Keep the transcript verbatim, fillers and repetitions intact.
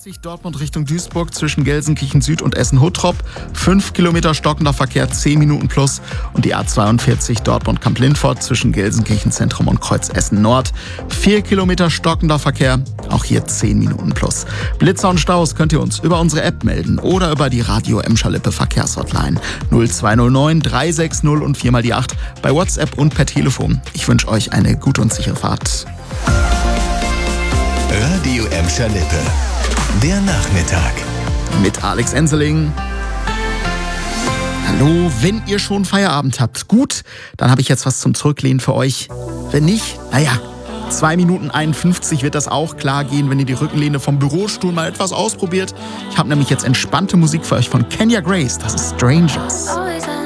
Dortmund Richtung Duisburg zwischen Gelsenkirchen Süd und Essen-Huttrop. fünf Kilometer stockender Verkehr, zehn Minuten plus. Und die A zweiundvierzig Dortmund-Kamp-Lindfort zwischen Gelsenkirchen Zentrum und Kreuz Essen Nord. vier Kilometer stockender Verkehr, auch hier zehn Minuten plus. Blitzer und Staus könnt ihr uns über unsere App melden oder über die Radio Emscher-Lippe Verkehrshotline null zwei null neun drei sechs null und vier mal die acht bei WhatsApp und per Telefon. Ich wünsche euch eine gute und sichere Fahrt. Radio Emscher-Lippe. Der Nachmittag. Mit Alex Enseling. Hallo, wenn ihr schon Feierabend habt, gut, dann habe ich jetzt was zum Zurücklehnen für euch. Wenn nicht, naja, zwei Minuten einundfünfzig wird das auch klar gehen, wenn ihr die Rückenlehne vom Bürostuhl mal etwas ausprobiert. Ich habe nämlich jetzt entspannte Musik für euch von Kenya Grace, das ist Strangers.